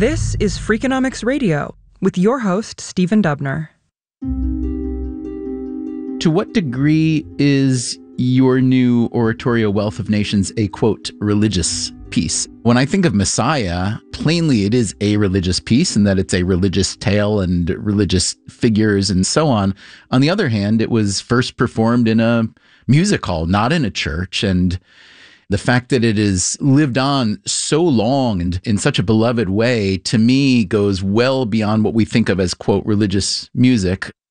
This is Freakonomics Radio with your host, Stephen Dubner. To what degree is your new oratorio Wealth of Nations a, quote, religious piece? When I think of Messiah, plainly it is a religious piece in that it's a religious tale and religious figures and so on. On the other hand, it was first performed in a music hall, not in a church. And the fact that it is lived on so long and in such a beloved way, to me, goes well beyond what we think of as, quote, religious music.